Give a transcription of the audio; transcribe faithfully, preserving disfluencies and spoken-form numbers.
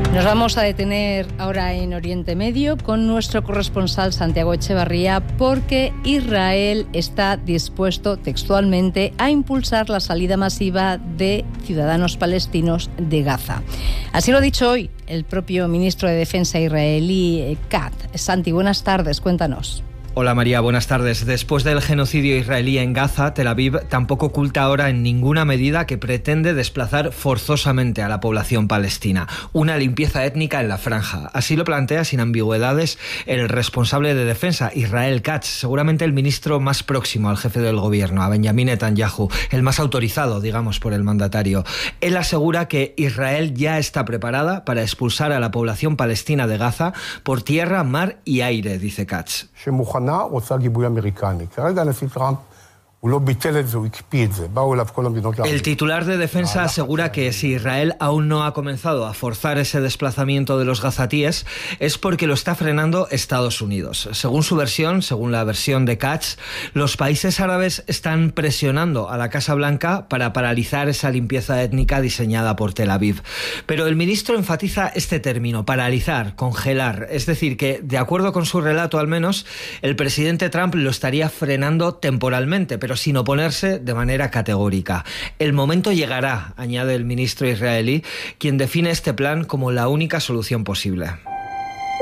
Nos vamos a detener ahora en Oriente Medio con nuestro corresponsal Santiago Echevarría, porque Israel está dispuesto textualmente a impulsar la salida masiva de ciudadanos palestinos de Gaza. Así lo ha dicho hoy el propio ministro de Defensa israelí, Katz. Santi, buenas tardes, cuéntanos. Hola María, buenas tardes. Después del genocidio israelí en Gaza, Tel Aviv tampoco oculta ahora en ninguna medida que pretende desplazar forzosamente a la población palestina. Una limpieza étnica en la franja. Así lo plantea sin ambigüedades el responsable de defensa, Israel Katz, seguramente el ministro más próximo al jefe del gobierno, a Benjamin Netanyahu, el más autorizado, digamos, por el mandatario. Él asegura que Israel ya está preparada para expulsar a la población palestina de Gaza por tierra, mar y aire, dice Katz. El titular de defensa asegura que si Israel aún no ha comenzado a forzar ese desplazamiento de los gazatíes es porque lo está frenando Estados Unidos. Según su versión, según la versión de Katz, los países árabes están presionando a la Casa Blanca para paralizar esa limpieza étnica diseñada por Tel Aviv. Pero el ministro enfatiza este término, paralizar, congelar. Es decir, que, de acuerdo con su relato al menos, el presidente Trump lo estaría frenando temporalmente, pero sin oponerse de manera categórica. El momento llegará, añade el ministro israelí, quien define este plan como la única solución posible.